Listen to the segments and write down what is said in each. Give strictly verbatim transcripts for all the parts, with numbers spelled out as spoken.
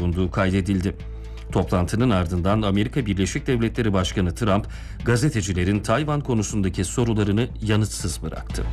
bulunduğu kaydedildi. Toplantının ardından Amerika Birleşik Devletleri Başkanı Trump, gazetecilerin Tayvan konusundaki sorularını yanıtsız bıraktı.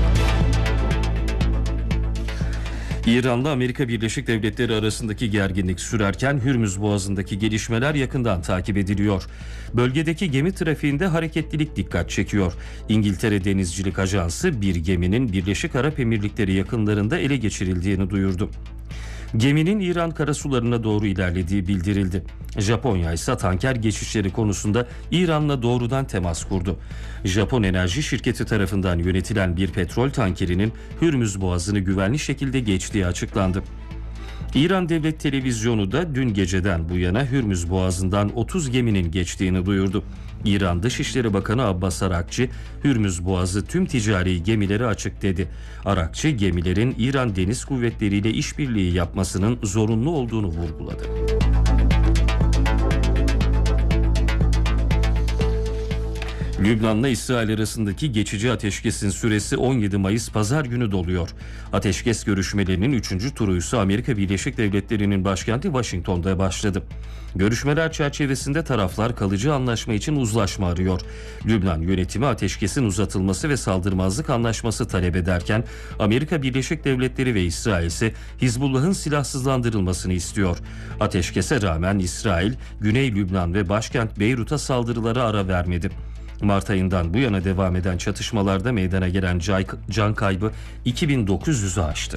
İran'la Amerika Birleşik Devletleri arasındaki gerginlik sürerken Hürmüz Boğazı'ndaki gelişmeler yakından takip ediliyor. Bölgedeki gemi trafiğinde hareketlilik dikkat çekiyor. İngiltere Denizcilik Ajansı bir geminin Birleşik Arap Emirlikleri yakınlarında ele geçirildiğini duyurdu. Geminin İran karasularına doğru ilerlediği bildirildi. Japonya ise tanker geçişleri konusunda İran'la doğrudan temas kurdu. Japon enerji şirketi tarafından yönetilen bir petrol tankerinin Hürmüz Boğazı'nı güvenli şekilde geçtiği açıklandı. İran Devlet Televizyonu da dün geceden bu yana Hürmüz Boğazı'ndan otuz geminin geçtiğini duyurdu. İran Dışişleri Bakanı Abbas Arakçı, Hürmüz Boğazı tüm ticari gemilere açık dedi. Arakçı, gemilerin İran Deniz Kuvvetleri ile işbirliği yapmasının zorunlu olduğunu vurguladı. Lübnan'la İsrail arasındaki geçici ateşkesin süresi on yedi Mayıs Pazar günü doluyor. Ateşkes görüşmelerinin üçüncü turu ise Amerika Birleşik Devletleri'nin başkenti Washington'da başladı. Görüşmeler çerçevesinde taraflar kalıcı anlaşma için uzlaşma arıyor. Lübnan yönetimi ateşkesin uzatılması ve saldırmazlık anlaşması talep ederken Amerika Birleşik Devletleri ve İsrail ise Hizbullah'ın silahsızlandırılmasını istiyor. Ateşkese rağmen İsrail, Güney Lübnan ve başkent Beyrut'a saldırılara ara vermedi. Mart ayından bu yana devam eden çatışmalarda meydana gelen can kaybı iki bin dokuz yüzü aştı.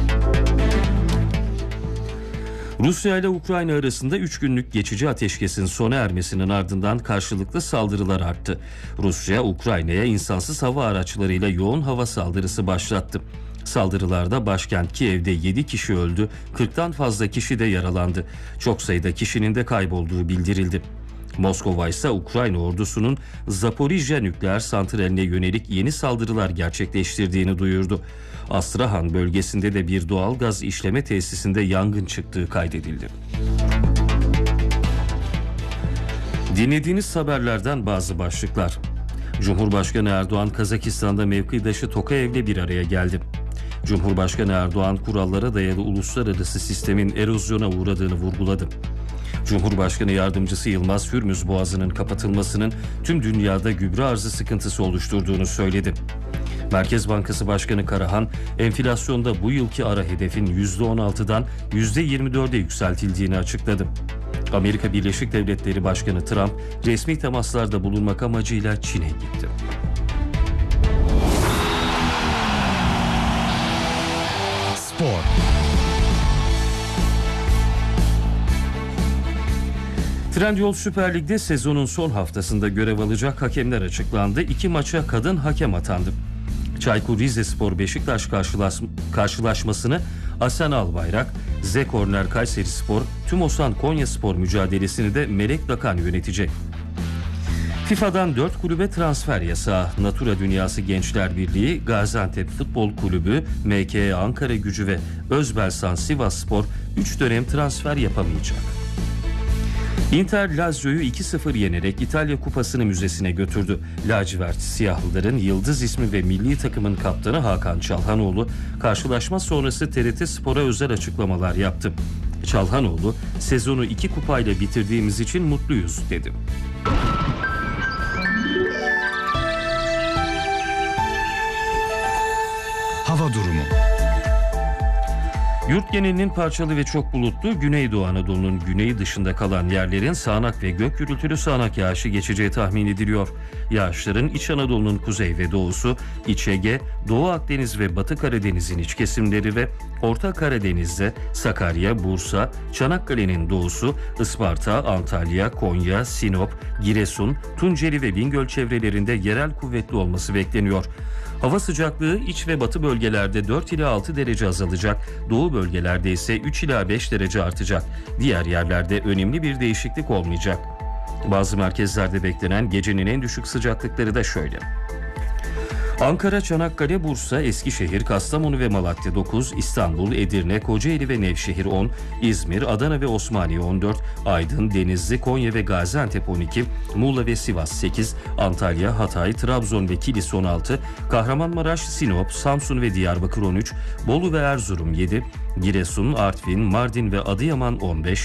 Rusya ile Ukrayna arasında üç günlük geçici ateşkesin sona ermesinin ardından karşılıklı saldırılar arttı. Rusya, Ukrayna'ya insansız hava araçlarıyla yoğun hava saldırısı başlattı. Saldırılarda başkent Kiev'de yedi kişi öldü, kırktan fazla kişi de yaralandı. Çok sayıda kişinin de kaybolduğu bildirildi. Moskova ise Ukrayna ordusunun Zaporijya nükleer santraline yönelik yeni saldırılar gerçekleştirdiğini duyurdu. Astrahan bölgesinde de bir doğal gaz işleme tesisinde yangın çıktığı kaydedildi. Dinlediğiniz haberlerden bazı başlıklar. Cumhurbaşkanı Erdoğan Kazakistan'da mevkidaşı Tokayev'le bir araya geldi. Cumhurbaşkanı Erdoğan kurallara dayalı uluslararası sistemin erozyona uğradığını vurguladı. Cumhurbaşkanı Yardımcısı Yılmaz, Hürmüz Boğazı'nın kapatılmasının tüm dünyada gübre arzı sıkıntısı oluşturduğunu söyledi. Merkez Bankası Başkanı Karahan, enflasyonda bu yılki ara hedefin yüzde on altıdan yüzde yirmi dörde yükseltildiğini açıkladı. Amerika Birleşik Devletleri Başkanı Trump, resmi temaslarda bulunmak amacıyla Çin'e gitti. Spor. Trendyol Süper Lig'de sezonun son haftasında görev alacak hakemler açıklandı. İki maça kadın hakem atandı. Çaykur Rizespor Beşiktaş karşılaş, karşılaşmasını Asen Albayrak, Z Korner Kayserispor, Tümosan Konyaspor mücadelesini de Melek Dakan yönetecek. FIFA'dan dört kulübe transfer yasağı. Natura Dünyası Gençler Birliği, Gaziantep Futbol Kulübü, M K Ankara Gücü ve Özbelsan Sivasspor üç dönem transfer yapamayacak. Inter Lazio'yu iki sıfır yenerek İtalya Kupası'nı müzesine götürdü. Lacivert Siyahlıların yıldız ismi ve milli takımın kaptanı Hakan Çalhanoğlu karşılaşma sonrası T R T Spor'a özel açıklamalar yaptı. Çalhanoğlu, sezonu iki kupayla bitirdiğimiz için mutluyuz dedi. Hava durumu. Yurt genelinin parçalı ve çok bulutlu, Güneydoğu Anadolu'nun güneyi dışında kalan yerlerin sağanak ve gök gürültülü sağanak yağışı geçeceği tahmin ediliyor. Yağışların İç Anadolu'nun kuzey ve doğusu, İç Ege, Doğu Akdeniz ve Batı Karadeniz'in iç kesimleri ve Orta Karadeniz'de Sakarya, Bursa, Çanakkale'nin doğusu, Isparta, Antalya, Konya, Sinop, Giresun, Tunceli ve Bingöl çevrelerinde yerel kuvvetli olması bekleniyor. Hava sıcaklığı iç ve batı bölgelerde dört ila altı derece azalacak, doğu bölgelerde ise üç ila beş derece artacak. Diğer yerlerde önemli bir değişiklik olmayacak. Bazı merkezlerde beklenen gecenin en düşük sıcaklıkları da şöyle. Ankara, Çanakkale, Bursa, Eskişehir, Kastamonu ve Malatya dokuz, İstanbul, Edirne, Kocaeli ve Nevşehir on, İzmir, Adana ve Osmaniye on dört, Aydın, Denizli, Konya ve Gaziantep on iki, Muğla ve Sivas sekiz, Antalya, Hatay, Trabzon ve Kilis on altı, Kahramanmaraş, Sinop, Samsun ve Diyarbakır on üç, Bolu ve Erzurum yedi, Giresun, Artvin, Mardin ve Adıyaman on beş,